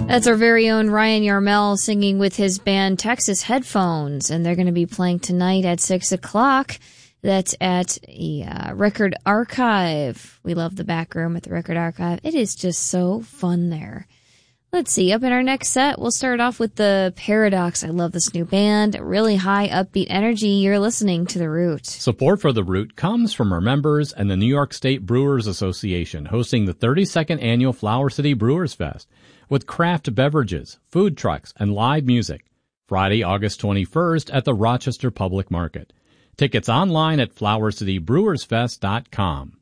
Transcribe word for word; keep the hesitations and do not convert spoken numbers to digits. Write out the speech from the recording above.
That's our very own Ryan Yarmel singing with his band Texas Headphones, and they're going to be playing tonight at six o'clock. That's at the uh, Record Archive. We love the back room at the Record Archive. It is just so fun there. Let's see, up in our next set, we'll start off with the Paradox. I love this new band. Really high upbeat energy. You're listening to The Root. Support for The Root comes from our members and the New York State Brewers Association, hosting the thirty-second annual Flower City Brewers Fest with craft beverages, food trucks, and live music. Friday, August twenty-first at the Rochester Public Market. Tickets online at flower city brewers fest dot com.